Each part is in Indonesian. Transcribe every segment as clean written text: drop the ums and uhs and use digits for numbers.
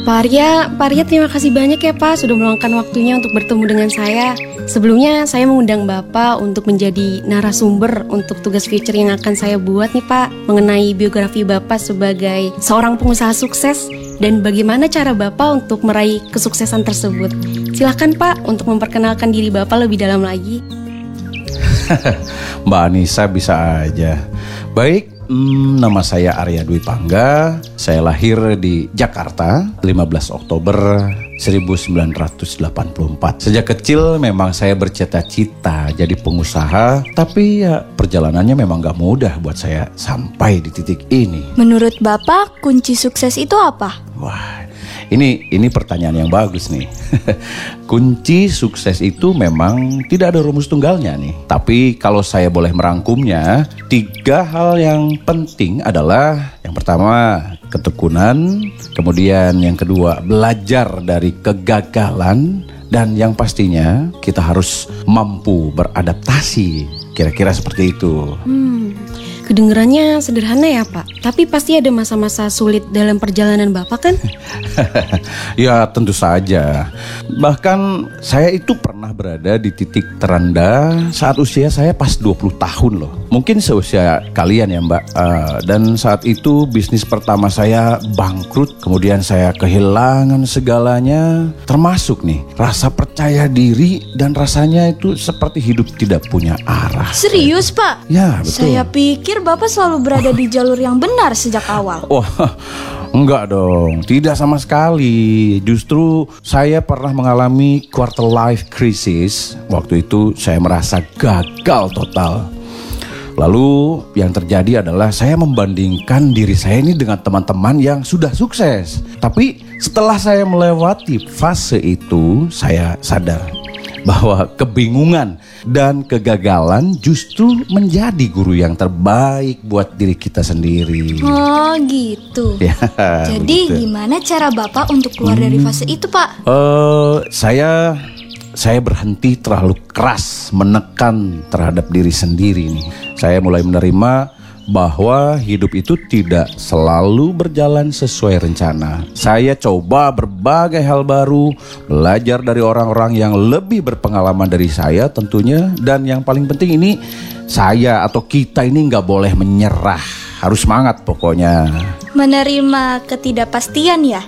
Pak Arya terima kasih banyak ya Pak sudah meluangkan waktunya untuk bertemu dengan saya. Sebelumnya saya mengundang Bapak untuk menjadi narasumber untuk tugas feature yang akan saya buat nih Pak, mengenai biografi Bapak sebagai seorang pengusaha sukses dan bagaimana cara Bapak untuk meraih kesuksesan tersebut. Silakan Pak untuk memperkenalkan diri Bapak lebih dalam lagi. Mbak Anissa bisa aja. Baik, nama saya Arya Dwi Pangga. Saya lahir di Jakarta 15 Oktober 1984. Sejak kecil memang saya bercita-cita jadi pengusaha, tapi ya perjalanannya memang gak mudah buat saya sampai di titik ini. Menurut Bapak, kunci sukses itu apa? Wah, ini pertanyaan yang bagus nih. Kunci sukses itu memang tidak ada rumus tunggalnya nih. Tapi kalau saya boleh merangkumnya, 3 hal yang penting adalah yang pertama ketekunan, kemudian yang kedua belajar dari kegagalan, dan yang pastinya kita harus mampu beradaptasi. Kira-kira seperti itu. Kedengerannya sederhana ya Pak, tapi pasti ada masa-masa sulit dalam perjalanan Bapak kan? Ya tentu saja. Bahkan saya itu pernah berada di titik terendah saat usia saya pas 20 tahun loh. Mungkin seusia kalian ya Mbak. Dan saat itu bisnis pertama saya bangkrut. Kemudian saya kehilangan segalanya. Termasuk nih rasa percaya diri, dan rasanya itu seperti hidup tidak punya arah. Serius Pak? Ya betul. Saya pikir Bapak selalu berada di jalur yang benar sejak awal. Wah, enggak dong, tidak sama sekali. Justru saya pernah mengalami quarter life crisis. Waktu itu saya merasa gagal total. Lalu yang terjadi adalah saya membandingkan diri saya ini dengan teman-teman yang sudah sukses. Tapi setelah saya melewati fase itu, saya sadar bahwa kebingungan dan kegagalan justru menjadi guru yang terbaik buat diri kita sendiri. Oh gitu. Ya, jadi begitu. gimana cara Bapak untuk keluar dari fase itu Pak? Saya berhenti terlalu keras menekan terhadap diri sendiri nih. Saya mulai menerima bahwa hidup itu tidak selalu berjalan sesuai rencana. Saya coba berbagai hal baru, belajar dari orang-orang yang lebih berpengalaman dari saya tentunya. Dan yang paling penting ini, saya atau kita ini gak boleh menyerah. Harus semangat pokoknya. Menerima ketidakpastian ya?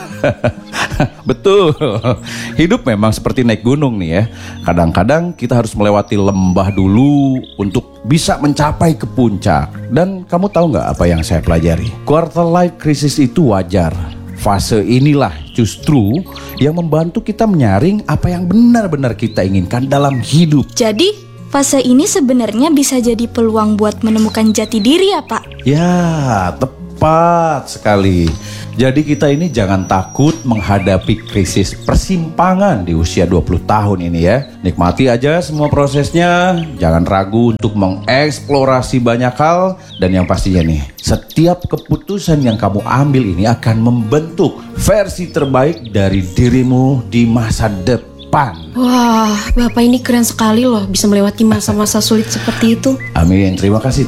Betul. Hidup memang seperti naik gunung nih ya. Kadang-kadang kita harus melewati lembah dulu untuk bisa mencapai ke puncak. Dan kamu tahu gak apa yang saya pelajari? Quarter life crisis itu wajar. Fase inilah justru yang membantu kita menyaring apa yang benar-benar kita inginkan dalam hidup. Jadi fase ini sebenarnya bisa jadi peluang buat menemukan jati diri ya Pak? Ya, tepat sekali. Jadi kita ini jangan takut menghadapi krisis persimpangan di usia 20 tahun ini ya. Nikmati aja semua prosesnya, jangan ragu untuk mengeksplorasi banyak hal. Dan yang pastinya nih, setiap keputusan yang kamu ambil ini akan membentuk versi terbaik dari dirimu di masa depan. Wah, Bapak ini keren sekali loh, bisa melewati masa-masa sulit seperti itu. Amin, terima kasih.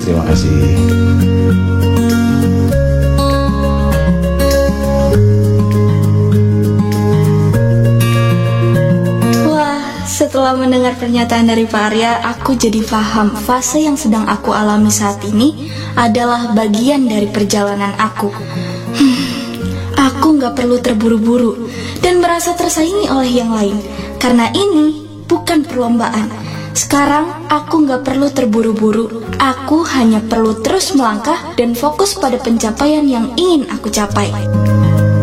Setelah mendengar pernyataan dari Pak Arya, aku jadi paham fase yang sedang aku alami saat ini adalah bagian dari perjalanan aku. Aku gak perlu terburu-buru dan merasa tersaingi oleh yang lain, karena ini bukan perlombaan. Sekarang aku gak perlu terburu-buru, aku hanya perlu terus melangkah dan fokus pada pencapaian yang ingin aku capai.